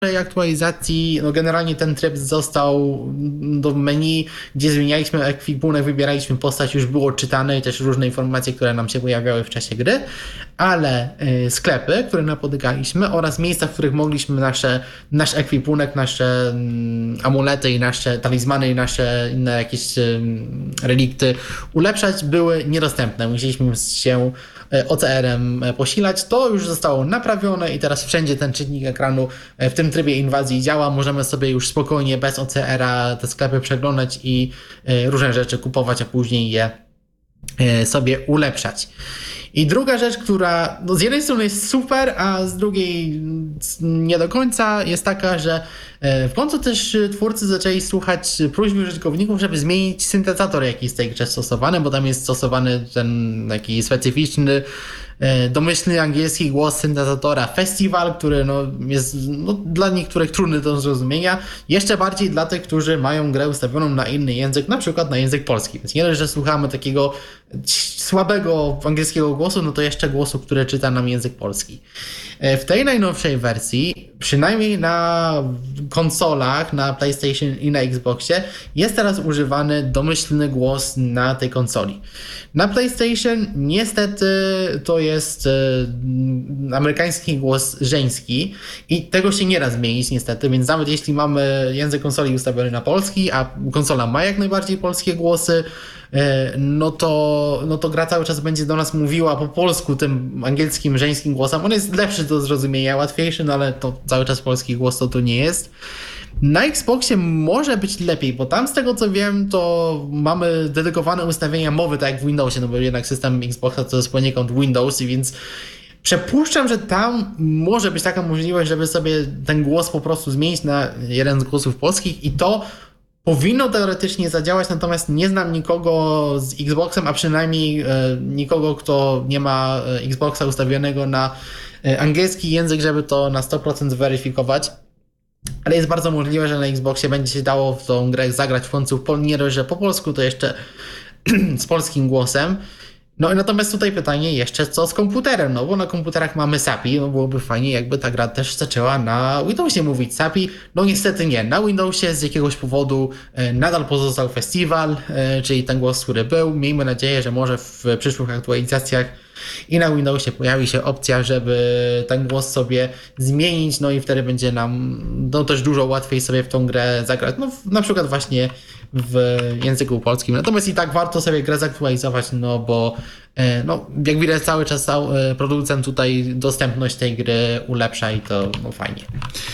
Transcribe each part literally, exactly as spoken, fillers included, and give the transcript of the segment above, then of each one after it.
tej aktualizacji, no generalnie ten tryb został do menu, gdzie zmienialiśmy ekwipunek, wybieraliśmy postać, już było czytane i też różne informacje, które nam się pojawiały w czasie gry, ale y, sklepy, które napotykaliśmy oraz miejsca, w których mogliśmy nasze, nasz ekwipunek, nasze mm, amulety i nasze talizmany i nasze inne jakieś y, relikty ulepszać, były niedostępne. Musieliśmy się O C R-em posilać. To już zostało naprawione i teraz wszędzie ten czytnik ekranu w tym trybie inwazji działa. Możemy sobie już spokojnie bez O C R-a te sklepy przeglądać i różne rzeczy kupować, a później je sobie ulepszać. I druga rzecz, która no z jednej strony jest super, a z drugiej nie do końca, jest taka, że w końcu też twórcy zaczęli słuchać próśb użytkowników, żeby zmienić syntezator, jaki jest w tej grze stosowany, bo tam jest stosowany ten taki specyficzny, domyślny angielski głos syntezatora Festival, który no jest no, dla niektórych trudny do zrozumienia, jeszcze bardziej dla tych, którzy mają grę ustawioną na inny język, na przykład na język polski. Więc nie dość, że słuchamy takiego słabego angielskiego głosu, no to jeszcze głosu, który czyta nam język polski. W tej najnowszej wersji, przynajmniej na konsolach, na PlayStation i na Xboxie, jest teraz używany domyślny głos na tej konsoli. Na PlayStation niestety to jest e, amerykański głos żeński i tego się nie da zmienić niestety, więc nawet jeśli mamy język konsoli ustawiony na polski, a konsola ma jak najbardziej polskie głosy, no to, no to gra cały czas będzie do nas mówiła po polsku tym angielskim, żeńskim głosem. On jest lepszy do zrozumienia, łatwiejszy, no ale to cały czas polski głos to, to nie jest. Na Xboxie może być lepiej, bo tam z tego co wiem, to mamy dedykowane ustawienia mowy, tak jak w Windowsie, no bo jednak system Xboxa to jest poniekąd Windows, i więc przypuszczam, że tam może być taka możliwość, żeby sobie ten głos po prostu zmienić na jeden z głosów polskich i to powinno teoretycznie zadziałać, natomiast nie znam nikogo z Xboxem, a przynajmniej e, nikogo, kto nie ma Xboxa ustawionego na e, angielski język, żeby to na sto procent zweryfikować. Ale jest bardzo możliwe, że na Xboxie będzie się dało w tą grę zagrać w końcu po, nie dość, że po polsku, to jeszcze z polskim głosem. No i natomiast tutaj pytanie jeszcze, co z komputerem, no bo na komputerach mamy SAPI, no byłoby fajnie, jakby ta gra też zaczęła na Windowsie mówić SAPI. No niestety nie, na Windowsie z jakiegoś powodu e, nadal pozostał Festival, e, czyli ten głos, który był. Miejmy nadzieję, że może w przyszłych aktualizacjach i na Windowsie pojawi się opcja, żeby ten głos sobie zmienić, no i wtedy będzie nam no, też dużo łatwiej sobie w tą grę zagrać, no na przykład właśnie w języku polskim. Natomiast i tak warto sobie grę zaktualizować, no bo no, jak widać cały czas producent tutaj dostępność tej gry ulepsza i to no, fajnie.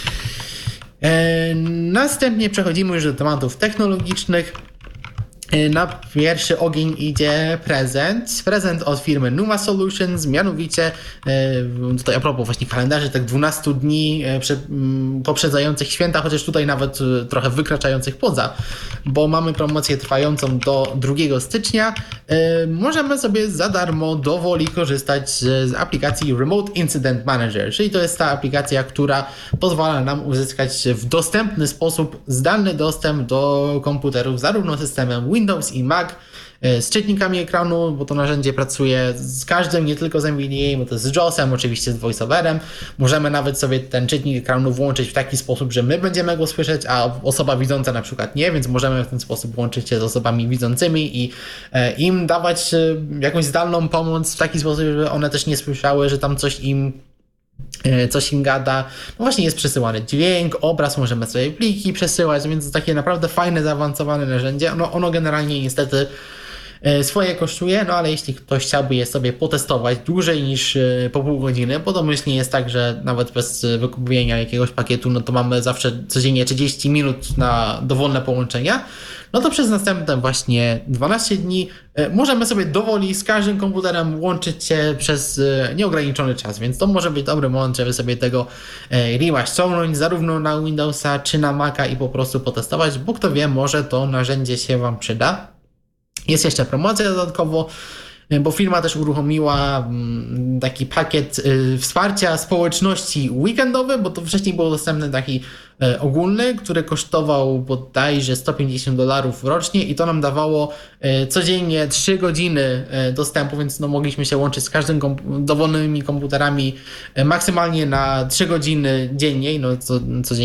Następnie przechodzimy już do tematów technologicznych. Na pierwszy ogień idzie prezent. Prezent od firmy Numa Solutions, mianowicie tutaj a propos właśnie kalendarzy, tak dwunastu dni poprzedzających święta, chociaż tutaj nawet trochę wykraczających poza, bo mamy promocję trwającą do drugiego stycznia. Możemy sobie za darmo dowoli korzystać z aplikacji Remote Incident Manager, czyli to jest ta aplikacja, która pozwala nam uzyskać w dostępny sposób zdalny dostęp do komputerów zarówno systemem Windows i Mac z czytnikami ekranu, bo to narzędzie pracuje z każdym, nie tylko z N V D A, bo to jest z JAWSem, oczywiście z VoiceOverem. Możemy nawet sobie ten czytnik ekranu włączyć w taki sposób, że my będziemy go słyszeć, a osoba widząca na przykład nie, więc możemy w ten sposób łączyć się z osobami widzącymi i im dawać jakąś zdalną pomoc w taki sposób, żeby one też nie słyszały, że tam coś im coś im gada. No właśnie jest przesyłany dźwięk, obraz, możemy sobie pliki przesyłać, więc takie naprawdę fajne, zaawansowane narzędzie. No ono generalnie niestety swoje kosztuje, no ale jeśli ktoś chciałby je sobie potestować dłużej niż po pół godziny, bo domyślnie jest tak, że nawet bez wykupienia jakiegoś pakietu, no to mamy zawsze codziennie trzydzieści minut na dowolne połączenia, no to przez następne właśnie dwanaście dni możemy sobie dowoli z każdym komputerem łączyć się przez nieograniczony czas, więc to może być dobry moment, żeby sobie tego Rima ściągnąć zarówno na Windowsa czy na Maca i po prostu potestować, bo kto wie, może to narzędzie się Wam przyda. Jest jeszcze promocja dodatkowo bo firma też uruchomiła mm, taki pakiet y, wsparcia społeczności weekendowy, bo to wcześniej było dostępny taki y, ogólny, który kosztował bodajże sto pięćdziesiąt dolarów rocznie i to nam dawało y, codziennie trzy godziny y, dostępu, więc no, mogliśmy się łączyć z każdym komp- dowolnymi komputerami y, maksymalnie na trzy godziny dziennie, no co, codziennie